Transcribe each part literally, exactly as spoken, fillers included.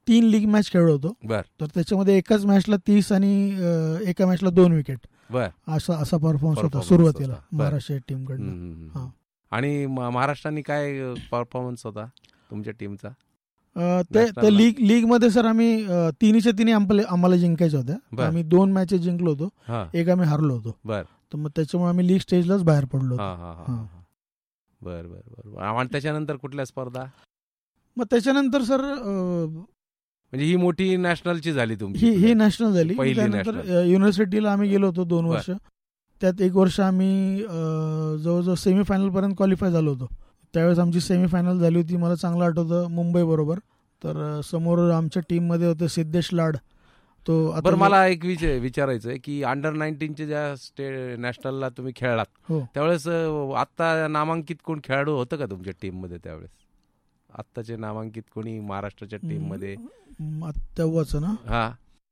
तीन league match खेळलो होतो. बर. तर त्याच्यामध्ये एकाच मॅचला तीस आणि एका मॅचला दोन विकेट बर असा असा परफॉर्मन्स होता सुरुवातीला महाराष्ट्र टीमकडनं. आणि महाराष्ट्राने काय परफॉर्मन्स होता तुमच्या टीमचा? ते लीग लीग मध्ये सर आम्ही तिन्हीच्या तिन्ही आम्हाला जिंकायच्या होत्या. आम्ही दोन मॅचेस जिंकलो होतो, एक आम्ही हारलो होतो. बर. तर मग त्याच्यामुळे आम्ही लीग स्टेजलाच बाहेर पडलो होतो. बर बर बर. आणि त्याच्यानंतर कुठल्या स्पर्धा? मग त्याच्यानंतर सर म्हणजे ही मोठी नॅशनलची झाली तुमची? ही ही नॅशनल झाली. त्यानंतर युनिव्हर्सिटीला आम्ही गेलो होतो दोन वर्ष. त्यात एक वर्ष आम्ही जवळजवळ सेमीफायनल पर्यंत क्वालिफाय झालो होतो. त्यावेळेस आमची सेमीफायनल झाली होती, मला चांगलं आठवतं, मुंबई बरोबर. तर समोर आमच्या टीम मध्ये होते सिद्धेश लाड. तो बरं, मला एक विचारायचं आहे की अंडर नाईन्टीनच्या ज्या स्टे नॅशनलला तुम्ही खेळलात त्यावेळेस आत्ता नामांकित कोण खेळाडू होतं का तुमच्या टीम मध्ये त्यावेळेस? आत्ताचे नामांकित कोणी महाराष्ट्राच्या टीम मध्ये? तेव्हाच ना? हा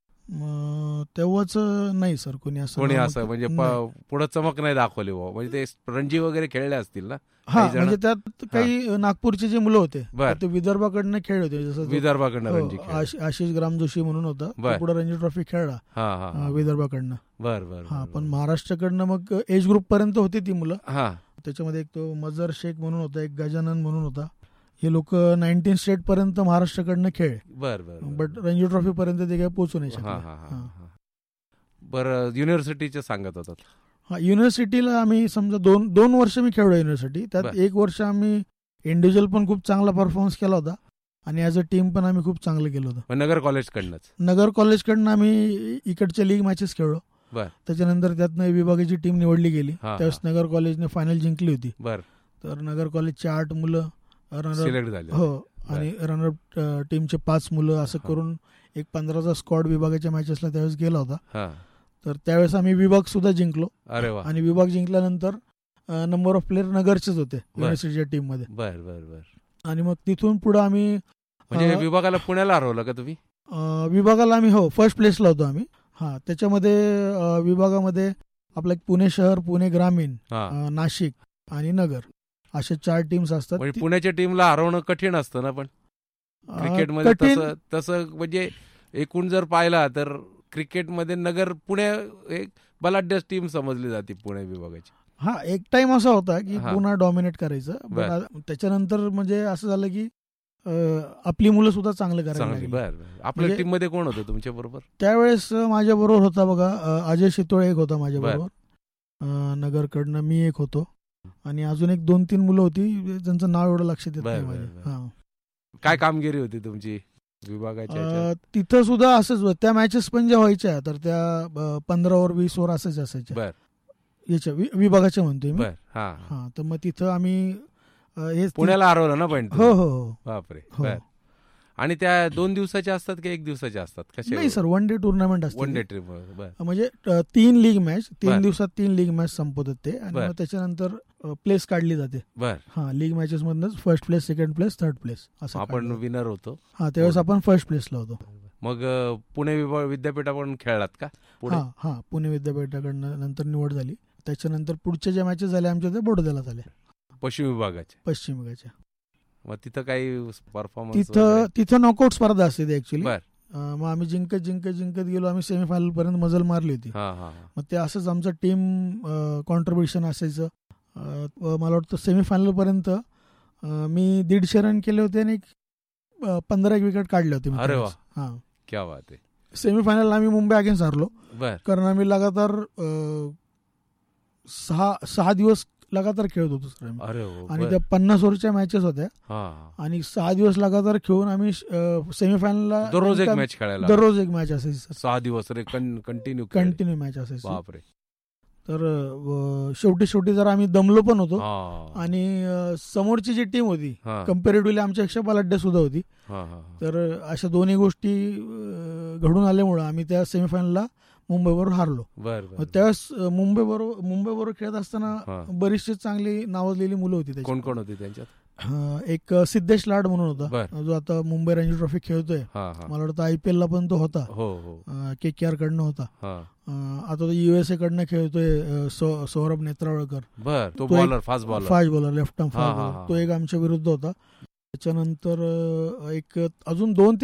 तेव्हाच नाही सर कोणी असं कोणी असं म्हणजे पुढे चमक नाही दाखवली बुवा. म्हणजे ते रणजी वगैरे खेळले असतील ना? हा, म्हणजे त्यात काही नागपूरचे जे मुलं होते ते विदर्भाकडनं खेळले होते. जसं विदर्भाकडनं रणजी आशिष ग्राम जोशी म्हणून होता, पुढे रणजी ट्रॉफी खेळला विदर्भाकडनं. बर बर. हा, पण महाराष्ट्राकडनं मग एज ग्रुप पर्यंत होती ती मुलं. हा, त्याच्यामध्ये एक तो मजर शेख म्हणून होता, एक गजानन म्हणून होता. हे लोक नाईन्टीन स्टेट पर्यंत महाराष्ट्राकडनं खेळ. बर बर. बट रणजी ट्रॉफी पर्यंत ते काही पोहोचू नाही शकले. बरं, युनिव्हर्सिटीचे सांगत होतात? हा, युनिव्हर्सिटीला आम्ही समजा दोन दोन वर्ष मी खेळलो युनिव्हर्सिटी. त्यात एक वर्ष आम्ही इंडिव्हिज्युअल पण खूप चांगला परफॉर्मन्स केला होता आणि ॲज अ टीम पण आम्ही खूप चांगलं केलं होतं. नगर कॉलेजकडनंच? नगर कॉलेजकडनं आम्ही इकडच्या लीग मॅचेस खेळलो. त्याच्यानंतर त्यातनं विभागाची टीम निवडली गेली. त्यावेळेस नगर कॉलेजने फायनल जिंकली होती. तर नगर कॉलेजचे आठ मुलं सिलेक्ट झाले. हो, आणि रनरअप टीमचे पाच मुलं, असं करून एक पंधराचा स्क्वॉड विभागाच्या मॅचेसला त्यावेळेस गेला होता. तर त्यावेळेस आम्ही विभाग सुद्धा जिंकलो. अरे वा. आणि विभाग जिंकल्यानंतर नंबर ऑफ प्लेयर नगरचेच होते युनिव्हर्सिटीच्या टीम मध्ये. बर बर बर. आणि मग तिथून पुढे आम्ही म्हणजे विभागाला पुण्याला हरवलं का तुम्ही? विभागाला आम्ही हो फर्स्ट प्लेसला होतो आम्ही. हा, त्याच्यामध्ये विभागामध्ये आपलं पुणे शहर, पुणे ग्रामीण, नाशिक आणि नगर अशा चार टीम्स असतात. पुण्याच्या टीमला हरवणं कठीण असतं ना? पण क्रिकेटमध्ये तसं तसं म्हणजे एकूण जर पाहिला तर क्रिकेटमध्ये नगर पुणे एक बलाढ्य टीम समजली जाते पुणे विभागाची. हा, एक टाइम असा होता की पुन्हा डॉमिनेट करायचं. त्याच्यानंतर म्हणजे असं झालं की आपली मुलं सुद्धा चांगलं करायला लागली. आपल्या टीम मध्ये कोण होतं तुमच्या बरोबर त्यावेळेस? माझ्या बरोबर होता बघा अजय शितोळे एक होता माझ्या बरोबर नगरकडनं, मी एक होतो आणि अजून एक दोन तीन मुलं होती ज्यांचं नाव एवढं लक्षात येत नाही. काय कामगिरी होती तुमची विभागाच्या? तिथं सुद्धा असंच, त्या मॅचेस पण ज्या व्हायच्या तर त्या पंधरा ओव्हर वीस ओव्हर असायच्या असायच्या याच्या विभागाच्या म्हणतोय मी. हा, तर मग तिथं आम्ही पुण्याला हरवलं ना पण? हो हो हो. बापरे. आणि त्या दोन दिवसाच्या असतात की एक दिवसाच्या असतात? कशा? नाही सर, वन डे टुर्नामेंट असते. वन डे ट्रिप म्हणजे तीन लीग मॅच, तीन दिवसात तीन लीग मॅच संपवतात ते, आणि मग त्याच्यानंतर प्लेस काढली जाते. बर. हा, लीग मॅचेस मधूनच first place, second place, third place असं आपण विनर होतो. हा, त्यावेळेस आपण फर्स्ट प्लेसला होतो. मग पुणे विद्यापीठाकडून खेळलात का? हा हा, पुणे विद्यापीठाकडनं नंतर निवड झाली. त्याच्यानंतर पुढच्या ज्या मॅचेस झाल्या आमच्या त्या बडोद्याला झाल्या, पश्चिम विभागाच्या. पश्चिम विभागाच्या. मग तिथं काही परफॉर्मन्स? तिथं तिथं नॉकआउट स्पर्धा असते ऍक्च्युली. मग आम्ही जिंकत जिंकत जिंकत गेलो. आम्ही सेमीफायनल पर्यंत मजल मारली होती. मग ते असंच आमचं टीम कॉन्ट्रीब्युशन असायचं. मला वाटतं सेमीफायनल पर्यंत मी दीडशे रन केले होते आणि पंधरा एक विकेट काढले होते. अरे वा, हा, क्या बात आहे. सेमीफायनल आम्ही मुंबई अगेन्स्ट हारलो. कारण आम्ही लगातार सहा सहा दिवस लगातार खेळत होतो सर आम्ही. आणि त्या पन्नास ओव्हरच्या मॅचेस होत्या आणि सहा दिवस लगातार खेळून आम्ही सेमीफायनलला दररोज एक मॅच खेळायला. दररोज एक मॅच असायची. सहा दिवस कंटिन्यू कंटिन्यू मॅच असायची. बापरे. तर शेवटी शेवटी जर आम्ही दमलो पण होतो आणि समोरची जी टीम होती कम्पॅरेटिव्हली आमच्यापेक्षा बलाढ्य सुद्धा होती. तर अशा दोन्ही गोष्टी घडून आल्यामुळे आम्ही त्या सेमीफायनलला मुंबई बरोबर हारलो. त्यावेळेस मुंबई बरोबर मुंबई बरोबर खेळत असताना बरीचशी चांगली नावाजलेली मुलं होती. कोण कोण होती त्यांच्यात? एक सिद्धेश लाड म्हणून होता जो आता मुंबई रणजी ट्रॉफी खेळतोय. मला वाटतं आयपीएल ला पण तो होता. के के आर कडनं होता. आता तो युएसए कडनं खेळतोय सौरभ नेत्रावळकर. तो bowler, fast bowler, fast bowler, left arm fast bowler. तो एक आमच्या विरुद्ध होता. त्याच्यानंतर एक अजून दोन